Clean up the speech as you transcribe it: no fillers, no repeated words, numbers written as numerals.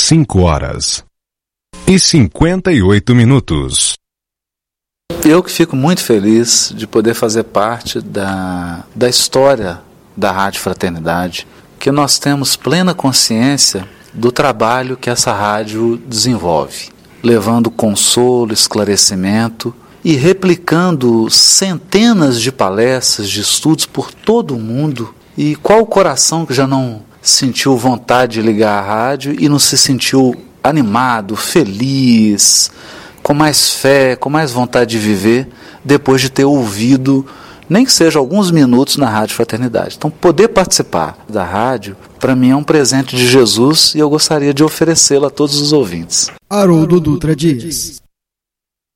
5h58. Eu que fico muito feliz de poder fazer parte da história da Rádio Fraternidade, que nós temos plena consciência do trabalho que essa rádio desenvolve, levando consolo, esclarecimento e replicando centenas de palestras, de estudos por todo o mundo. E qual o coração que já não sentiu vontade de ligar a rádio e não se sentiu animado, feliz, com mais fé, com mais vontade de viver, depois de ter ouvido, nem que seja alguns minutos, na Rádio Fraternidade. Então, poder participar da rádio, para mim, é um presente de Jesus e eu gostaria de oferecê-lo a todos os ouvintes. Haroldo Dutra Dias.